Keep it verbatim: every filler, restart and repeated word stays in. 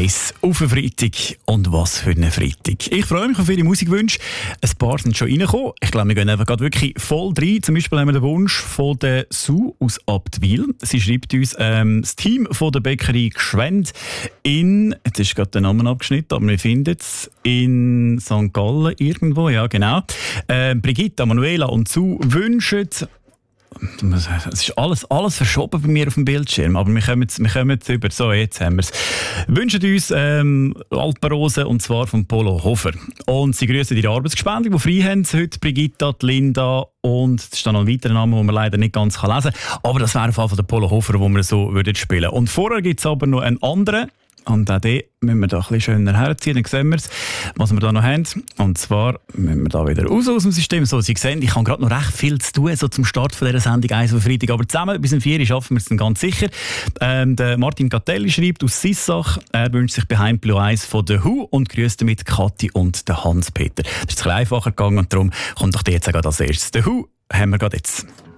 eins auf einen Freitag. Und was für einen Freitag. Ich freue mich auf Ihre Musikwünsche. Ein paar sind schon reingekommen. Ich glaube, wir gehen einfach gerade wirklich voll rein. Zum Beispiel haben wir den Wunsch von der Sue aus Abtwil. Sie schreibt uns, ähm, das Team von der Bäckerei Gschwend in, jetzt ist gerade der Name abgeschnitten, aber wir finden es in Sankt Gallen irgendwo, ja genau. Ähm, Brigitte, Manuela und Sue wünschen, es ist alles, alles verschoben bei mir auf dem Bildschirm, aber wir kommen, wir kommen über. So, jetzt haben wir es. Wünschen uns ähm, Alpenrosen, und zwar von Polo Hofer. Und sie grüßen ihre Arbeitsgespendli, die frei haben heute, Brigitta, Linda, und es ist dann noch ein weiterer Name, den man leider nicht ganz lesen kann. Aber das wäre auf jeden Fall von der Polo Hofer, wo wir so würden spielen. Und vorher gibt es aber noch einen anderen. Und auch den müssen wir da ein bisschen schöner herziehen. Dann sehen wir es, was wir da noch haben. Und zwar müssen wir da wieder raus aus dem System. So, Sie sehen, ich habe gerade noch recht viel zu tun, so zum Start von dieser Sendung eins auf Freitag. Aber zusammen bis um vier Uhr schaffen wir es dann ganz sicher. Ähm, der Martin Gattelli schreibt aus Sissach, er wünscht sich Behind Blue Eyes von The Who und grüßt damit Kathi und den Hans-Peter. Das ist ein bisschen einfacher gegangen und darum kommt doch der jetzt auch als erstes. The Who haben wir gerade jetzt.